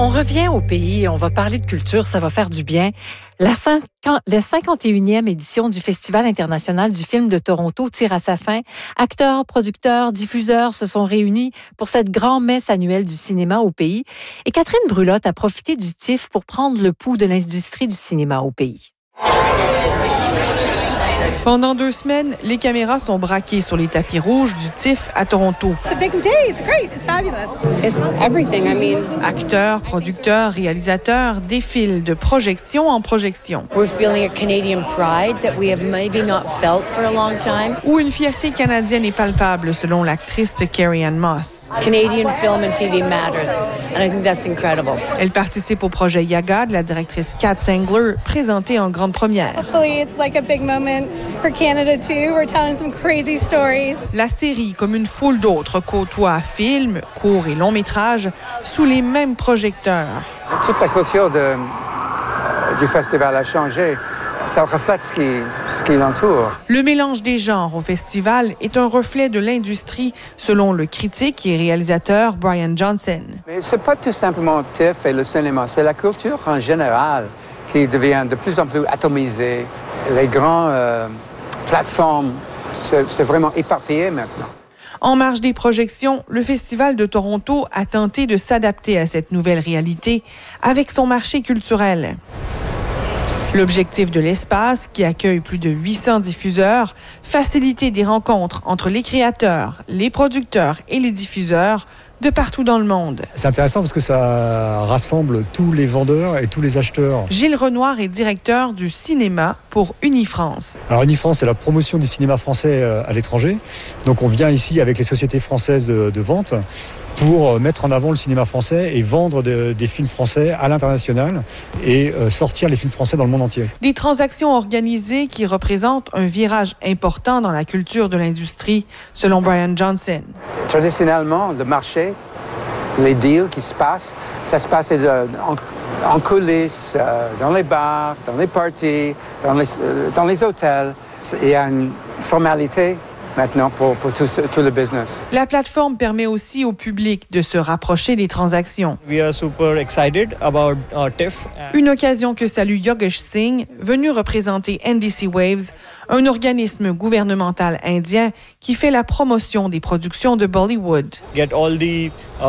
On revient au pays, on va parler de culture, ça va faire du bien. La 51e édition du Festival international du film de Toronto tire à sa fin. Acteurs, producteurs, diffuseurs se sont réunis pour cette grande messe annuelle du cinéma au pays. Et Catherine Brulotte a profité du TIFF pour prendre le pouls de l'industrie du cinéma au pays. Pendant 2 semaines, les caméras sont braquées sur les tapis rouges du TIFF à Toronto. It's a big day. It's great. It's fabulous. It's everything. I mean, acteurs, producteurs, réalisateurs défilent de projection en projection. We're feeling a Canadian pride that we have maybe not felt for a long time. Où une fierté canadienne est palpable, selon l'actrice Carrie-Anne Moss. Canadian film and TV matters, and I think that's incredible. Elle participe au projet Yaga de la directrice Kat Sengler, présenté en grande première. Hopefully, it's like a big moment for Canada too. We're telling some crazy stories. La série, comme une foule d'autres, côtoie films, courts et longs métrages sous les mêmes projecteurs. Toute la culture du festival a changé. Ça reflète ce qui l'entoure. Le mélange des genres au festival est un reflet de l'industrie, selon le critique et réalisateur Brian Johnson. Mais c'est pas tout simplement TIFF et le cinéma, c'est la culture en général qui devient de plus en plus atomisée. Les grandes plateformes, c'est vraiment éparpillé maintenant. En marge des projections, le Festival de Toronto a tenté de s'adapter à cette nouvelle réalité avec son marché culturel. L'objectif de l'espace, qui accueille plus de 800 diffuseurs, faciliter des rencontres entre les créateurs, les producteurs et les diffuseurs de partout dans le monde. C'est intéressant parce que ça rassemble tous les vendeurs et tous les acheteurs. Gilles Renoir est directeur du cinéma pour Unifrance. Alors Unifrance, c'est la promotion du cinéma français à l'étranger. Donc on vient ici avec les sociétés françaises de vente pour mettre en avant le cinéma français et vendre des films français à l'international et sortir les films français dans le monde entier. Des transactions organisées qui représentent un virage important dans la culture de l'industrie, selon Brian Johnson. Traditionnellement, le marché, les deals qui se passent, ça se passe en coulisses, dans les bars, dans les parties, dans les hôtels. Il y a une formalité maintenant pour tout le business. La plateforme permet aussi au public de se rapprocher des transactions. We are super excited about TIFF. Une occasion que salue Yogesh Singh, venu représenter NDC Waves, un organisme gouvernemental indien qui fait la promotion des productions de Bollywood. Get all the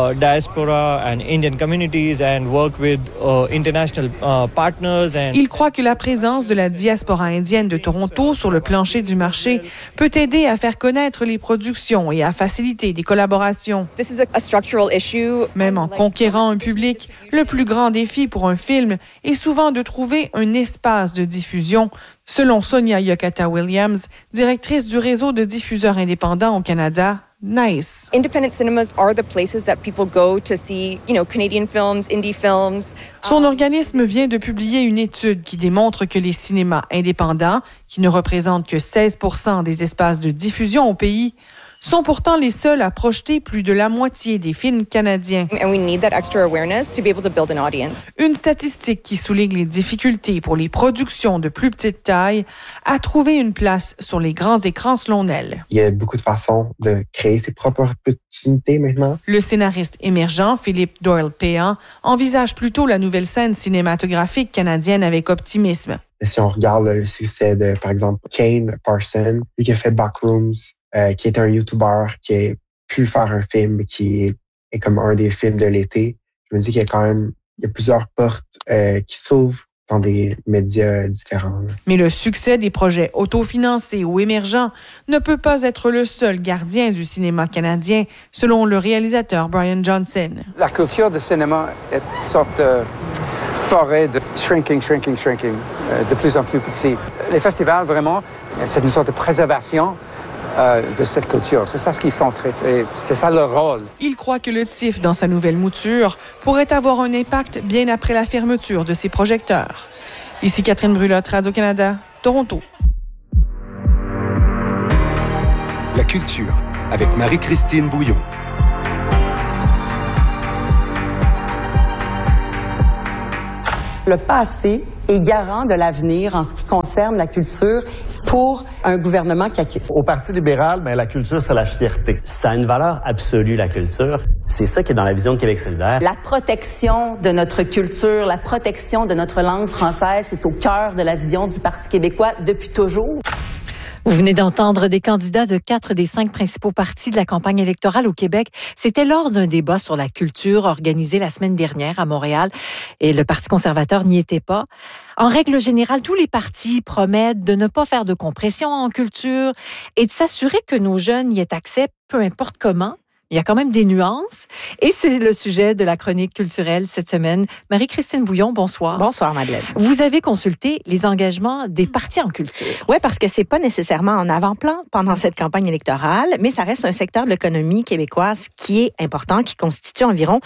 diaspora and Indian communities and work with international partners. Il croit que la présence de la diaspora indienne de Toronto sur le plancher du marché peut aider à faire connaître les productions et à faciliter des collaborations. this is a structural issue. Même en conquérant un public, le plus grand défi pour un film est souvent de trouver un espace de diffusion, selon Sonia Yokata-Williams, directrice du réseau de diffuseurs indépendants au Canada, NICE. Independent cinemas are the places that people go to see, Canadian films, indie films. Son organisme vient de publier une étude qui démontre que les cinémas indépendants, qui ne représentent que 16% des espaces de diffusion au pays, sont pourtant les seuls à projeter plus de la moitié des films canadiens. And we need that extra awareness to be able to build an audience. Une statistique qui souligne les difficultés pour les productions de plus petite taille à trouver une place sur les grands écrans selon elle. Il y a beaucoup de façons de créer ses propres opportunités maintenant. Le scénariste émergent Philippe Doyle-Péan envisage plutôt la nouvelle scène cinématographique canadienne avec optimisme. Si on regarde le succès de, par exemple, Kane Parson, lui qui a fait Backrooms, qui est un YouTuber qui a pu faire un film qui est comme un des films de l'été. Je me dis qu'il y a plusieurs portes qui s'ouvrent dans des médias différents. Mais le succès des projets autofinancés ou émergents ne peut pas être le seul gardien du cinéma canadien, selon le réalisateur Brian Johnson. La culture du cinéma est une sorte de forêt de shrinking, de plus en plus petit. Les festivals, vraiment, c'est une sorte de préservation de cette culture. C'est ça ce qu'ils font, c'est ça leur rôle. Il croit que le TIFF, dans sa nouvelle mouture, pourrait avoir un impact bien après la fermeture de ses projecteurs. Ici Catherine Brulotte, Radio-Canada, Toronto. La culture, avec Marie-Christine Bouillon. Le passé est garant de l'avenir en ce qui concerne la culture pour un gouvernement caquiste. Au Parti libéral, la culture, c'est la fierté. Ça a une valeur absolue, la culture. C'est ça qui est dans la vision de Québec solidaire. La protection de notre culture, la protection de notre langue française, c'est au cœur de la vision du Parti québécois depuis toujours. Vous venez d'entendre des candidats de 4 des 5 principaux partis de la campagne électorale au Québec. C'était lors d'un débat sur la culture organisé la semaine dernière à Montréal et le Parti conservateur n'y était pas. En règle générale, tous les partis promettent de ne pas faire de compression en culture et de s'assurer que nos jeunes y aient accès, peu importe comment. Il y a quand même des nuances et c'est le sujet de la chronique culturelle cette semaine. Marie-Christine Bouillon, bonsoir. Bonsoir, Madeleine. Vous avez consulté les engagements des partis en culture. Oui, parce que c'est pas nécessairement en avant-plan pendant cette campagne électorale, mais ça reste un secteur de l'économie québécoise qui est important, qui constitue environ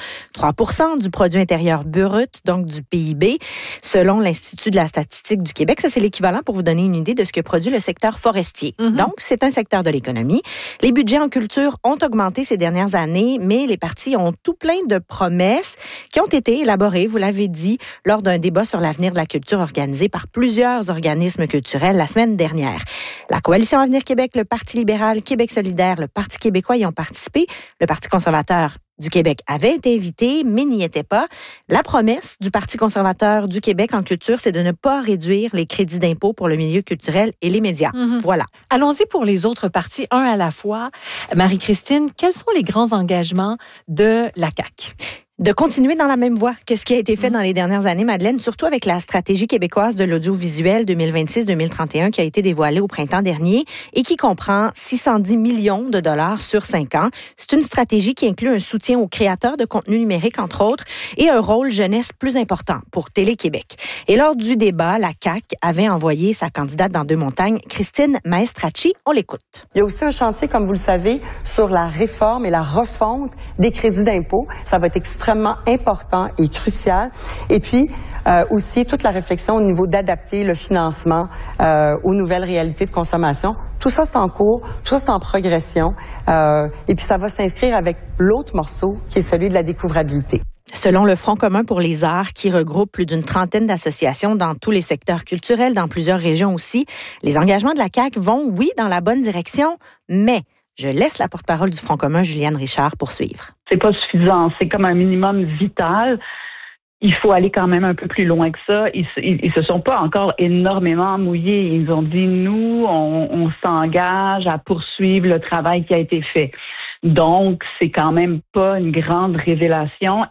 3% du produit intérieur brut, donc du PIB, selon l'Institut de la statistique du Québec. Ça, c'est l'équivalent pour vous donner une idée de ce que produit le secteur forestier. Donc, c'est un secteur de l'économie. Les budgets en culture ont augmenté ces dernières années, mais les partis ont tout plein de promesses qui ont été élaborées, vous l'avez dit, lors d'un débat sur l'avenir de la culture organisé par plusieurs organismes culturels la semaine dernière. La Coalition Avenir Québec, le Parti libéral, Québec solidaire, le Parti québécois y ont participé. Le Parti conservateur du Québec avait été invité, mais n'y était pas. La promesse du Parti conservateur du Québec en culture, c'est de ne pas réduire les crédits d'impôt pour le milieu culturel et les médias. Voilà. Allons-y pour les autres partis, un à la fois. Marie-Christine, quels sont les grands engagements de la CAQ? De continuer dans la même voie que ce qui a été fait dans les dernières années, Madeleine, surtout avec la stratégie québécoise de l'audiovisuel 2026-2031 qui a été dévoilée au printemps dernier et qui comprend 610 millions de dollars sur 5 ans. C'est une stratégie qui inclut un soutien aux créateurs de contenu numérique, entre autres, et un rôle jeunesse plus important pour Télé-Québec. Et lors du débat, la CAQ avait envoyé sa candidate dans Deux-Montagnes, Christine Maestracci. On l'écoute. Il y a aussi un chantier, comme vous le savez, sur la réforme et la refonte des crédits d'impôt. Ça va être extrêmement important et crucial. Et puis, aussi, toute la réflexion au niveau d'adapter le financement aux nouvelles réalités de consommation. Tout ça, c'est en cours. Tout ça, c'est en progression. Et puis, ça va s'inscrire avec l'autre morceau, qui est celui de la découvrabilité. Selon le Front commun pour les arts, qui regroupe plus d'une trentaine d'associations dans tous les secteurs culturels, dans plusieurs régions aussi, les engagements de la CAQ vont, oui, dans la bonne direction, mais je laisse la porte-parole du Front commun, Juliane Richard, poursuivre. C'est pas suffisant. C'est comme un minimum vital. Il faut aller quand même un peu plus loin que ça. Ils se sont pas encore énormément mouillés. Ils ont dit, nous, on s'engage à poursuivre le travail qui a été fait. Donc, c'est quand même pas une grande révélation.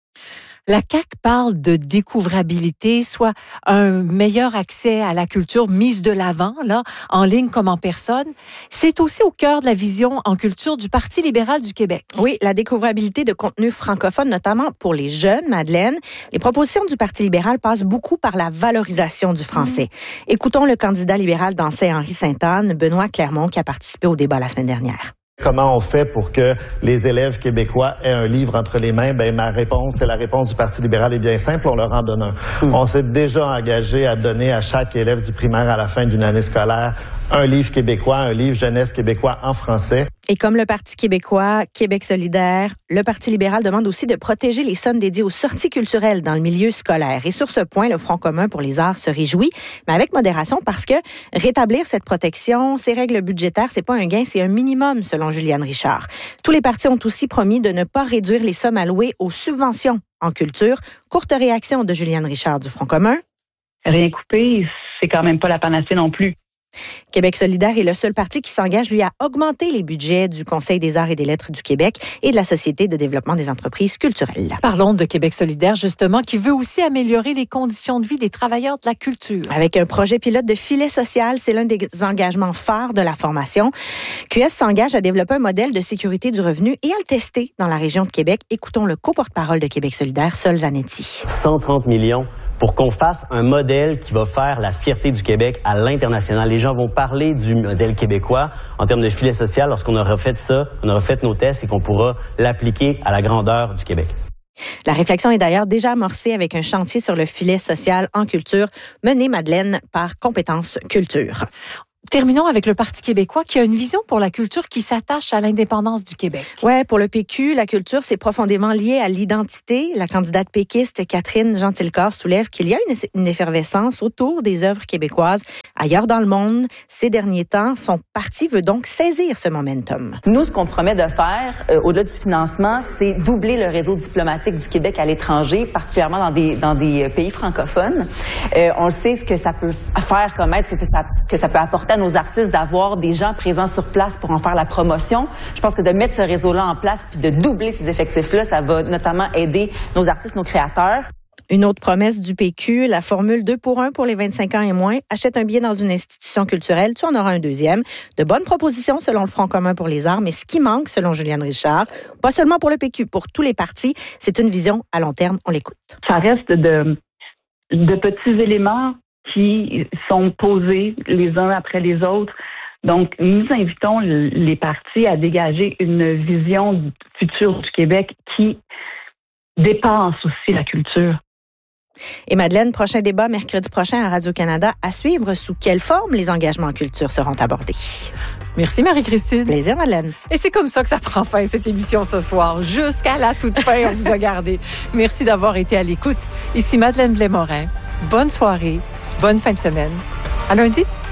La CAQ parle de découvrabilité, soit un meilleur accès à la culture mise de l'avant, là, en ligne comme en personne. C'est aussi au cœur de la vision en culture du Parti libéral du Québec. Oui, la découvrabilité de contenu francophone, notamment pour les jeunes, Madeleine. Les propositions du Parti libéral passent beaucoup par la valorisation du français. Écoutons le candidat libéral dans Saint-Henri Sainte-Anne, Benoît Clermont, qui a participé au débat la semaine dernière. Comment on fait pour que les élèves québécois aient un livre entre les mains? Ma réponse et la réponse du Parti libéral est bien simple, on leur en donne un. On s'est déjà engagé à donner à chaque élève du primaire à la fin d'une année scolaire un livre québécois, un livre jeunesse québécois en français. Et comme le Parti québécois, Québec solidaire, le Parti libéral demande aussi de protéger les sommes dédiées aux sorties culturelles dans le milieu scolaire. Et sur ce point, le Front commun pour les arts se réjouit, mais avec modération parce que rétablir cette protection, ces règles budgétaires, c'est pas un gain, c'est un minimum selon Juliane Richard. Tous les partis ont aussi promis de ne pas réduire les sommes allouées aux subventions en culture. Courte réaction de Juliane Richard du Front commun. Rien couper, c'est quand même pas la panacée non plus. Québec solidaire est le seul parti qui s'engage, lui, à augmenter les budgets du Conseil des arts et des lettres du Québec et de la Société de développement des entreprises culturelles. Parlons de Québec solidaire, justement, qui veut aussi améliorer les conditions de vie des travailleurs de la culture. Avec un projet pilote de filet social, c'est l'un des engagements phares de la formation. QS s'engage à développer un modèle de sécurité du revenu et à le tester dans la région de Québec. Écoutons le co-porte-parole de Québec solidaire, Sol Zanetti. 130 millions pour qu'on fasse un modèle qui va faire la fierté du Québec à l'international. Les gens vont parler du modèle québécois en termes de filet social lorsqu'on aura fait ça, on aura fait nos tests et qu'on pourra l'appliquer à la grandeur du Québec. La réflexion est d'ailleurs déjà amorcée avec un chantier sur le filet social en culture mené, Madeleine, par Compétences Culture. Terminons avec le Parti québécois qui a une vision pour la culture qui s'attache à l'indépendance du Québec. Ouais, pour le PQ, la culture, c'est profondément lié à l'identité. La candidate péquiste Catherine Jean-Tilcor soulève qu'il y a une effervescence autour des œuvres québécoises ailleurs dans le monde. Ces derniers temps, son parti veut donc saisir ce momentum. Nous, ce qu'on promet de faire, au-delà du financement, c'est doubler le réseau diplomatique du Québec à l'étranger, particulièrement dans des pays francophones. On sait ce que ça peut faire comme aide, ce que ça peut apporter à nos artistes d'avoir des gens présents sur place pour en faire la promotion. Je pense que de mettre ce réseau-là en place puis de doubler ces effectifs-là, ça va notamment aider nos artistes, nos créateurs. Une autre promesse du PQ, la formule 2 pour 1 pour les 25 ans et moins. Achète un billet dans une institution culturelle, tu en auras un deuxième. De bonnes propositions selon le Front commun pour les arts, mais ce qui manque, selon Juliane Richard, pas seulement pour le PQ, pour tous les partis, c'est une vision à long terme. On l'écoute. Ça reste de petits éléments qui sont posés les uns après les autres. Donc, nous invitons les partis à dégager une vision future du Québec qui dépasse aussi la culture. Et Madeleine, prochain débat mercredi prochain à Radio-Canada. À suivre, sous quelle forme les engagements en culture seront abordés? Merci Marie-Christine. Plaisir Madeleine. Et c'est comme ça que ça prend fin cette émission ce soir. Jusqu'à la toute fin, on vous a gardé. Merci d'avoir été à l'écoute. Ici Madeleine Blais-Morin. Bonne soirée, bonne fin de semaine. À lundi.